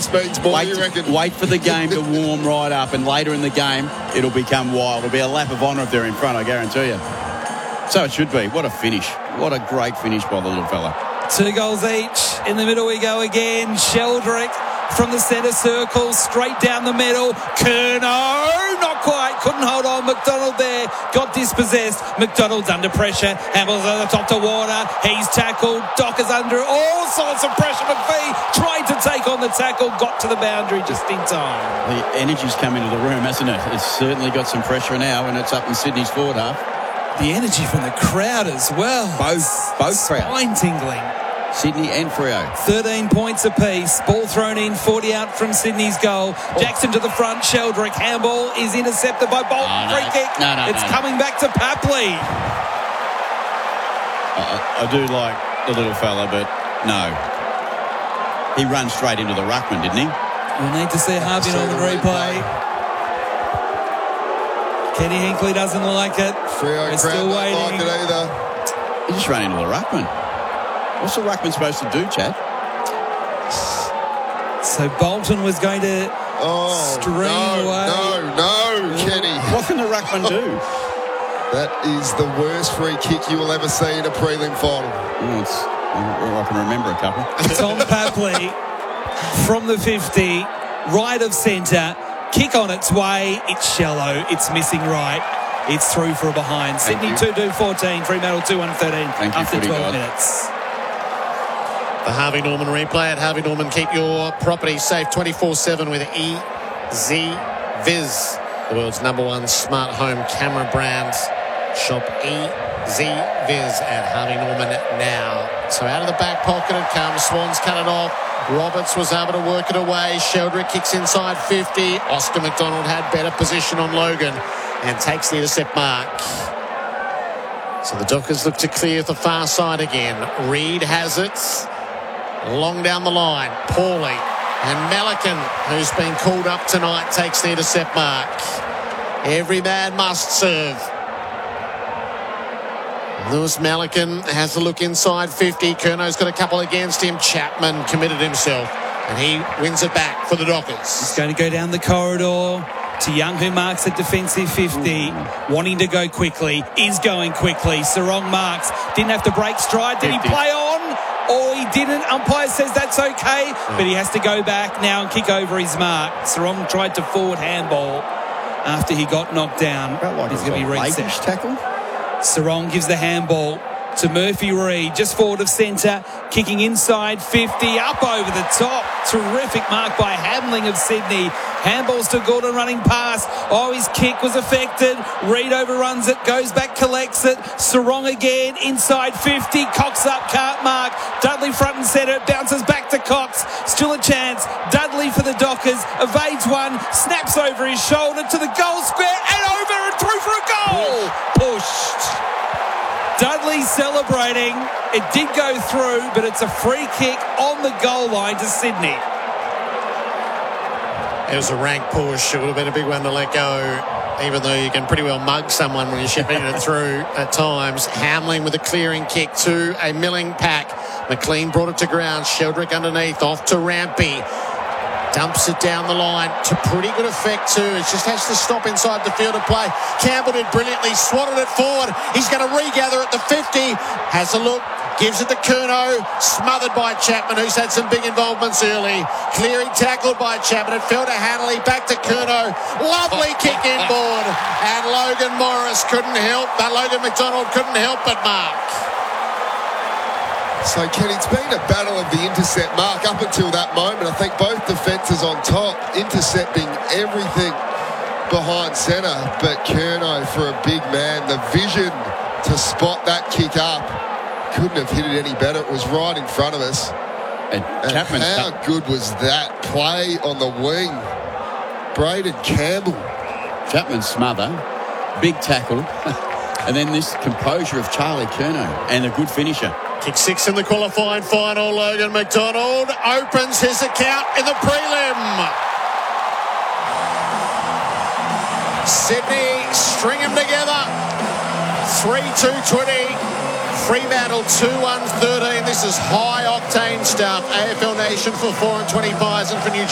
speeds more, you reckon? Wait for the game to warm right up, and later in the game, it'll become wild. It'll be a lap of honour if they're in front, I guarantee you. So it should be. What a finish. What a great finish by the little fella. 2 goals each. In the middle we go again. Sheldrick from the centre circle, straight down the middle. Curnow, not quite, couldn't hold on. McDonald there, got dispossessed. McDonald's under pressure. Hamill's at the top to Warner. He's tackled. Docker's under all sorts of pressure. McPhee tried to take on the tackle, got to the boundary just in time. The energy's come into the room, hasn't it? It's certainly got some pressure now, and it's up in Sydney's forward half. The energy from the crowd as well. Both crowds. Spine tingling. Sydney and Freo. 13 points apiece. Ball thrown in, 40 out from Sydney's goal. Jackson to the front. Sheldrick. Handball is intercepted by Bolton. Free kick. It's coming back to Papley. I do like the little fella, but no. He runs straight into the ruckman, didn't he? We'll need to see Harvey Norman replay. Kenny Hinkley doesn't like it. We're still waiting. Like it either. He just ran into the ruckman. What's the ruckman supposed to do, Chad? So Bolton was going to string away. No, Kenny. What can the ruckman do? That is the worst free kick you will ever see in a prelim final. I can remember a couple. Tom Papley from the 50, right of centre. Kick on its way. It's shallow. It's missing right. It's through for a behind. Sydney 2-2-14. Fremantle 2-1-13 after 12 minutes. The Harvey Norman replay at Harvey Norman. Keep your property safe 24/7 with EZ-Viz, the world's #1 smart home camera brand. Shop EZ-Viz at Harvey Norman now. So out of the back pocket it comes. Swans cut it off. Roberts was able to work it away. Sheldrick kicks inside 50. Oscar McDonald had better position on Logan and takes the intercept mark. So the Dockers look to clear the far side again. Reid has it. Long down the line. Paulie and Melican, who's been called up tonight, takes the intercept mark. Every man must serve. Lewis Melican has a look inside 50. Curnow's got a couple against him. Chapman committed himself, and he wins it back for the Dockers. He's going to go down the corridor to Young, who marks a defensive 50. Wanting to go quickly. Is going quickly. Sarong marks. Didn't have to break stride. Did he play on? Or he didn't. Umpire says that's okay, but he has to go back now and kick over his mark. Sarong tried to forward handball after he got knocked down. He's going to be reset. Tackle. Sarong gives the handball to Murphy Reid, just forward of centre, kicking inside 50, up over the top. Terrific mark by Hamling of Sydney. Handballs to Gordon running past. His kick was affected. Reid overruns it, goes back, collects it. Sarong again, inside 50. Cox up, can't mark. Dudley front and centre, bounces back to Cox. Still a chance. Dudley for the Dockers, evades one, snaps over his shoulder to the goal square, and over and through for a goal. Pushed. Dudley celebrating. It did go through, but it's a free kick on the goal line to Sydney. It was a rank push. It would have been a big one to let go, even though you can pretty well mug someone when you're shipping it through at times. Hamling with a clearing kick to a milling pack. McLean brought it to ground. Sheldrick underneath, off to Rampy. Dumps it down the line to pretty good effect too. It just has to stop inside the field of play. Campbell did brilliantly, swatted it forward. He's going to regather at the 50. Has a look, gives it to Curnow. Smothered by Chapman, who's had some big involvements early. Clearing tackled by Chapman. It fell to Hanley, back to Curnow. Lovely kick inboard. And Logan McDonald couldn't help but mark. So, Ken, it's been a battle of the intercept mark up until that moment. I think both defences on top, intercepting everything behind centre. But Curnow, for a big man, the vision to spot that kick up, couldn't have hit it any better. It was right in front of us. And how good was that play on the wing? Braden Campbell. Chapman's smother, big tackle, and then this composure of Charlie Curnow and a good finisher. Kick 6 in the qualifying final. Logan McDonald opens his account in the prelim. Sydney string them together. 3-2-20. Fremantle 2-1-13. This is high octane stuff. AFL Nation for 4 and 25s and for New